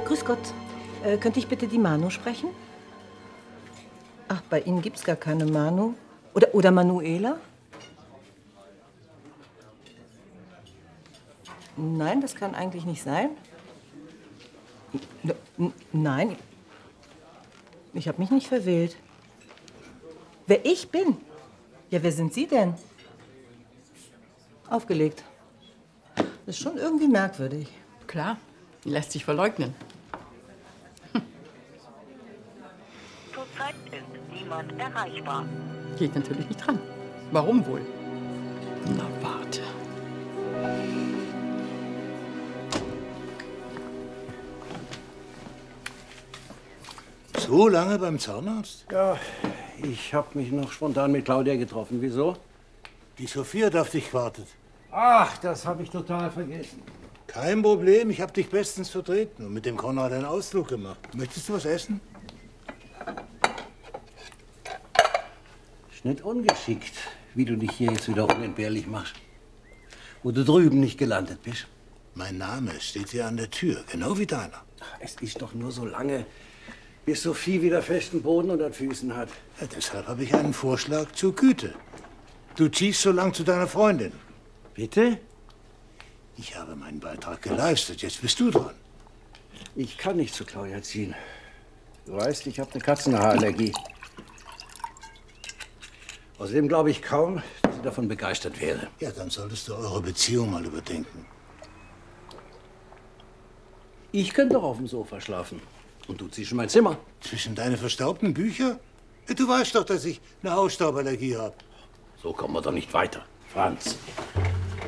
Grüß Gott. Könnte ich bitte die Manu sprechen? Ach, bei Ihnen gibt's gar keine Manu. Oder Manuela? Nein, das kann eigentlich nicht sein. Nein, ich habe mich nicht verwählt. Wer ich bin? Ja, wer sind Sie denn? Aufgelegt. Das ist schon irgendwie merkwürdig. Klar, lässt sich verleugnen. Zurzeit ist niemand erreichbar. Geht natürlich nicht dran. Warum wohl? Na, warte. So lange beim Zahnarzt? Ja, ich habe mich noch spontan mit Claudia getroffen. Wieso? Die Sophia hat auf dich gewartet. Ach, das habe ich total vergessen. Kein Problem, ich habe dich bestens vertreten und mit dem Konrad einen Ausflug gemacht. Möchtest du was essen? Ist nicht ungeschickt, wie du dich hier jetzt wieder unentbehrlich machst. Wo du drüben nicht gelandet bist. Mein Name steht hier an der Tür, genau wie deiner. Es ist doch nur so lange, bis Sophie wieder festen Boden unter den Füßen hat. Ja, deshalb habe ich einen Vorschlag zur Güte. Du ziehst so lang zu deiner Freundin. Bitte? Ich habe meinen Beitrag geleistet, jetzt bist du dran. Ich kann nicht zu Claudia ziehen. Du weißt, ich habe eine Katzenhaarallergie. Außerdem glaube ich kaum, dass sie davon begeistert wäre. Ja, dann solltest du eure Beziehung mal überdenken. Ich könnte doch auf dem Sofa schlafen. Und du ziehst in mein Zimmer. Zwischen deine verstaubten Bücher? Du weißt doch, dass ich eine Hausstauballergie habe. So kommen wir doch nicht weiter. Franz.